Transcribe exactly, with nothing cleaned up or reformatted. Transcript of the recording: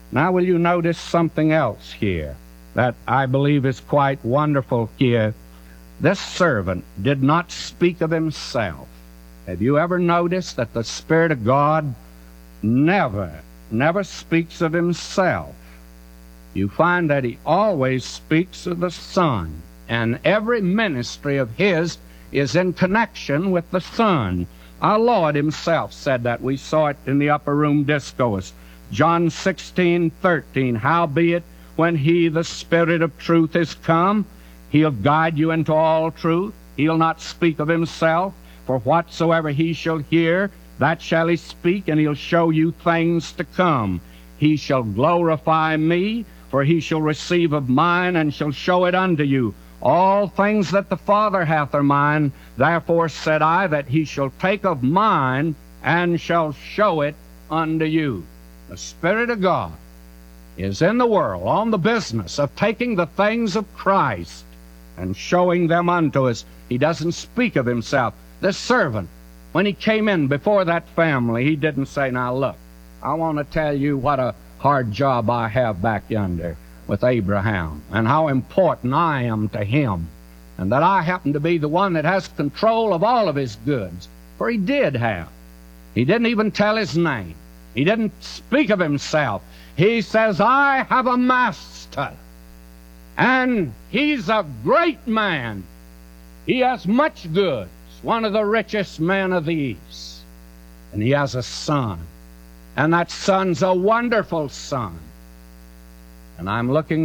Now, will you notice something else here that I believe is quite wonderful here? This servant did not speak of himself. Have you ever noticed that the Spirit of God never, never speaks of himself? You find that he always speaks of the Son, and every ministry of his is in connection with the Son. Our Lord himself said that. We saw it in the upper room discourse. John sixteen thirteen, howbeit, when he, the Spirit of truth, is come, he'll guide you into all truth. He'll not speak of himself, for whatsoever he shall hear, that shall he speak, and he'll show you things to come. He shall glorify me, for he shall receive of mine, and shall show it unto you. All things that the Father hath are mine, therefore said I, that he shall take of mine, and shall show it unto you. The Spirit of God is in the world on the business of taking the things of Christ and showing them unto us. He doesn't speak of himself. This servant, when he came in before that family, he didn't say, now look, I want to tell you what a hard job I have back yonder with Abraham, and how important I am to him, and that I happen to be the one that has control of all of his goods. For he did have. He didn't even tell his name. He didn't speak of himself. He says, I have a master, and he's a great man. He has much goods, one of the richest men of the East. And he has a son, and that son's a wonderful son. And I'm looking